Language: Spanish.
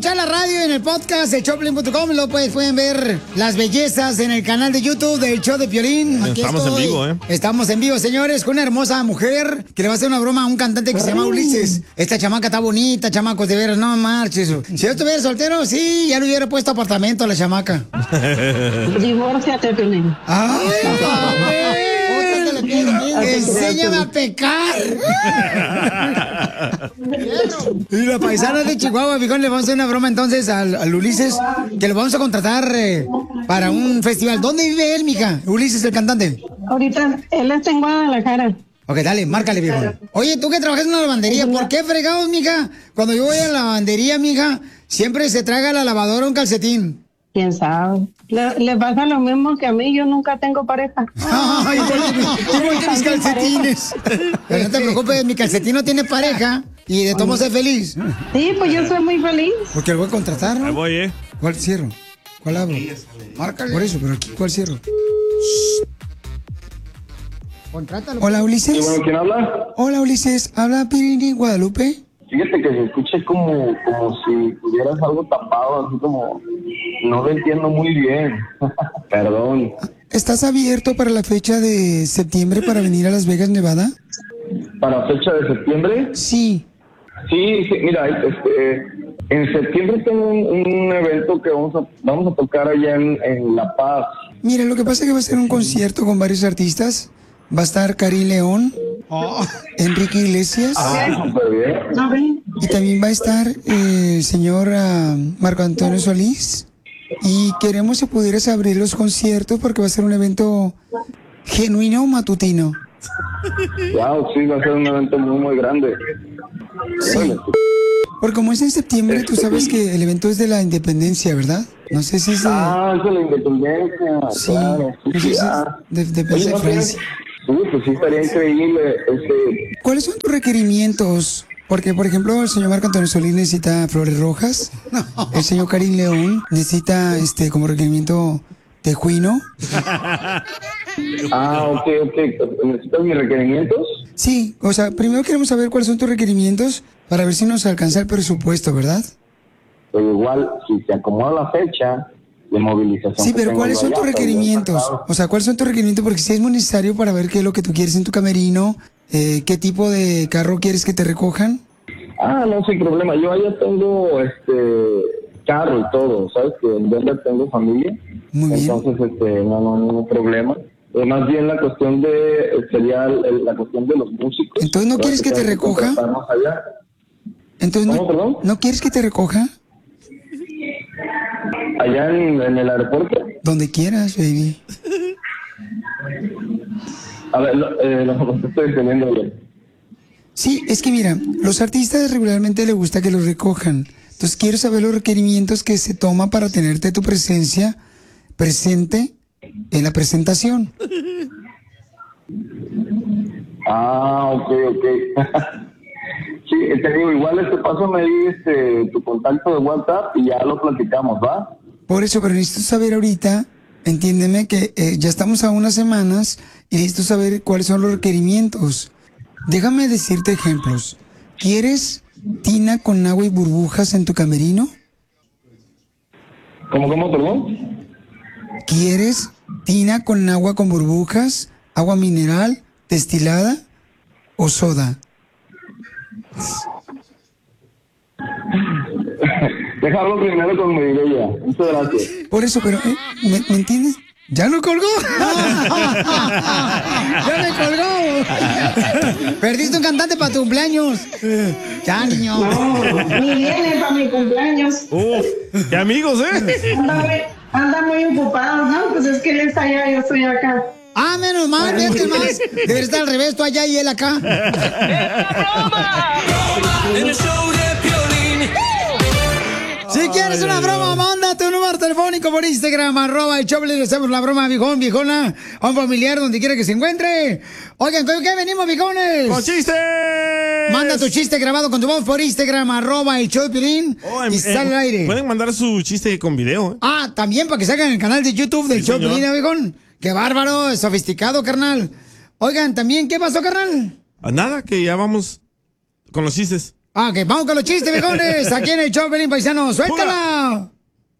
escuchar la radio en el podcast de Choplin.com. Luego pueden ver las bellezas en el canal de YouTube del show de Piolín. Aquí estamos en vivo, Estamos en vivo, señores, con una hermosa mujer que le va a hacer una broma a un cantante que se llama Ulises. Esta chamaca está bonita, chamacos, de veras, no marches. Si yo estuviera soltero, sí, ya le hubiera puesto apartamento a la chamaca. Divórciate, Piolín. ¡Ay, enséñame a pecar! Y la paisana de Chihuahua, fijón, le vamos a hacer una broma entonces al Ulises, que lo vamos a contratar para un festival. ¿Dónde vive él, mija? Ulises, el cantante. Ahorita, él está en Guadalajara. Ok, dale, márcale, viejo. Oye, tú que trabajas en una lavandería, ¿por qué fregados, mija? Cuando yo voy a la lavandería, mija, siempre se traga a la lavadora un calcetín. ¿Quién sabe? Le pasa lo mismo que a mí, yo nunca tengo pareja. Ay, igual que mis calcetines. Pero no te preocupes, mi calcetín no tiene pareja y de todos es feliz. Sí, pues yo soy muy feliz. Porque lo voy a contratar, ¿no? Ahí voy, ¿Cuál cierro? ¿Cuál abro? Márcale. Por eso, pero aquí, ¿cuál cierro? Contrátalo. Hola, Ulises. Sí, bueno, ¿quién habla? Hola, Ulises. ¿Habla Pirini Guadalupe? Fíjate que se escucha como si tuvieras algo tapado, así como... No lo entiendo muy bien. Perdón. ¿Estás abierto para la fecha de septiembre para venir a Las Vegas, Nevada? ¿Para fecha de septiembre? Sí. Sí, mira, en septiembre tengo un evento que vamos a tocar allá en La Paz. Mira, lo que pasa es que va a ser un concierto con varios artistas. Va a estar Karim León, Enrique Iglesias. Súper bien. Y también va a estar el señor Marco Antonio Solís. Y queremos si pudieras abrir los conciertos porque va a ser un evento genuino matutino. Wow, sí, va a ser un evento muy, muy grande. Sí. Porque como es en septiembre, tú sabes que el evento es de la independencia, ¿verdad? No sé si es de... es de la independencia. Sí, Claro, no sé si es de Francia. Sí, pues sí, estaría increíble. ¿Cuáles son tus requerimientos? Porque, por ejemplo, el señor Marco Antonio Solís necesita flores rojas. El señor Karim León necesita, como requerimiento, tejuino. Ok. ¿Necesitas mis requerimientos? Sí, o sea, primero queremos saber cuáles son tus requerimientos para ver si nos alcanza el presupuesto, ¿verdad? Pero igual, si se acomoda la fecha de movilización... Sí, pero ¿cuáles son tus requerimientos? O sea, ¿cuáles son tus requerimientos? Porque si es muy necesario para ver qué es lo que tú quieres en tu camerino, qué tipo de carro quieres que te recojan. No, sin problema. Yo allá tengo carro y todo, ¿sabes? Que en Denver tengo familia. Muy bien. Entonces, no hay problema. Más bien la cuestión sería la cuestión de los músicos. Entonces, ¿no quieres que te recoja? Entonces, ¿Cómo? ¿no quieres que te recoja? Allá en el aeropuerto. Donde quieras, baby. A ver, lo estoy entendiendo bien. Sí, es que mira, los artistas regularmente les gusta que los recojan. Entonces quiero saber los requerimientos que se toma para tenerte tu presencia presente en la presentación. Ok. Sí, te digo, igual pásame ahí tu contacto de WhatsApp y ya lo platicamos, ¿va? Por eso, pero necesito saber ahorita, entiéndeme que ya estamos a unas semanas y necesito saber cuáles son los requerimientos. Déjame decirte ejemplos. ¿Quieres tina con agua y burbujas en tu camerino? ¿Cómo, perdón? ¿Quieres tina con agua con burbujas, agua mineral, destilada o soda? Dejarlo primero con mi idea. Muchas gracias. Por eso, pero, ¿me entiendes? ¡Ya no colgó! ¡Ya me colgó! Perdiste un cantante para tu cumpleaños. Ya, niño. No, ni viene para mi cumpleaños. ¡Qué amigos, Anda muy ocupado, ¿no? Pues es que él está allá, yo estoy acá. Menos mal, fíjate más. Debería estar al revés, tú allá y él acá. Si quieres una broma, manda tu número telefónico por Instagram, @el Choplin, le hacemos la broma, viejón, viejona, a un familiar donde quiera que se encuentre. Oigan, ¿con qué venimos, viejones? ¡Con chistes! Manda tu chiste grabado con tu voz por Instagram, @el Choplin, y sale al aire. Pueden mandar su chiste con video, También para que salgan en el canal de YouTube del Choplin, viejón. ¡Qué bárbaro! Sofisticado, carnal. Oigan, también, ¿qué pasó, carnal? Nada, que ya vamos con los chistes. Ok, vamos con los chistes, viejones. Aquí en el show, Pelín Paisano. ¡Suéltala!